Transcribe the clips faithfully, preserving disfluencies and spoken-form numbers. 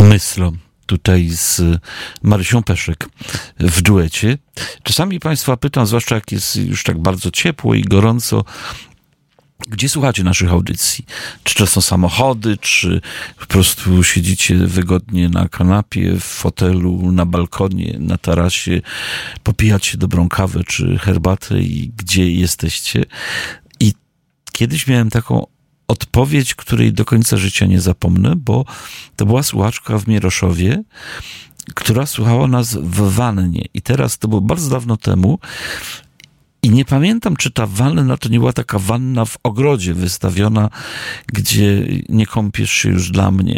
Myślą tutaj z Marysią Peszek w duecie. Czasami Państwa pytam, zwłaszcza jak jest już tak bardzo ciepło i gorąco, gdzie słuchacie naszych audycji? Czy to są samochody, czy po prostu siedzicie wygodnie na kanapie, w fotelu, na balkonie, na tarasie, popijacie dobrą kawę czy herbatę i gdzie jesteście? I kiedyś miałem taką odpowiedź, której do końca życia nie zapomnę, bo to była słuchaczka w Mieroszowie, która słuchała nas w wannie. I teraz, to było bardzo dawno temu, i nie pamiętam, czy ta wanna to nie była taka wanna w ogrodzie wystawiona, gdzie nie kąpiesz się już dla mnie.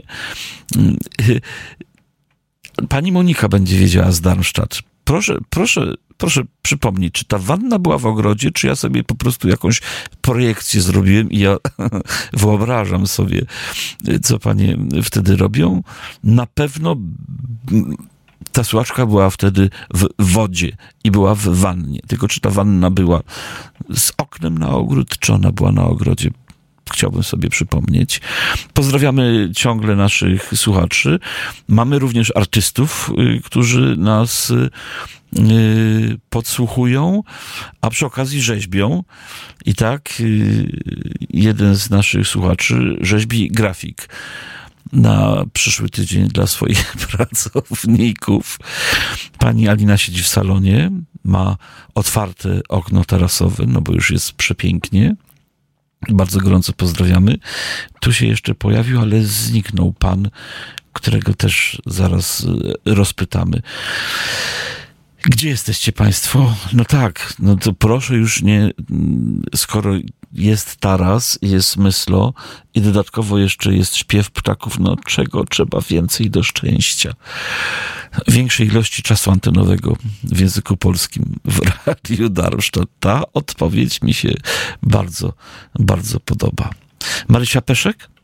Pani Monika będzie wiedziała z Darmstadt. Proszę, proszę, proszę przypomnieć, czy ta wanna była w ogrodzie, czy ja sobie po prostu jakąś projekcję zrobiłem i ja wyobrażam sobie, co panie wtedy robią. Na pewno ta słuchaczka była wtedy w wodzie i była w wannie. Tylko czy ta wanna była z oknem na ogród, czy ona była na ogrodzie? Chciałbym sobie przypomnieć. Pozdrawiamy ciągle naszych słuchaczy. Mamy również artystów, którzy nas podsłuchują, a przy okazji rzeźbią. I tak jeden z naszych słuchaczy rzeźbi grafik na przyszły tydzień dla swoich pracowników. Pani Alina siedzi w salonie, ma otwarte okno tarasowe, no bo już jest przepięknie. Bardzo gorąco pozdrawiamy. Tu się jeszcze pojawił, ale zniknął pan, którego też zaraz rozpytamy. Gdzie jesteście państwo? No tak, no to proszę już nie, skoro jest taras, jest myslo i dodatkowo jeszcze jest śpiew ptaków, no czego trzeba więcej do szczęścia? Większej ilości czasu antenowego w języku polskim w Radiu Darmstadt. Ta odpowiedź mi się bardzo, bardzo podoba. Marysia Peszek?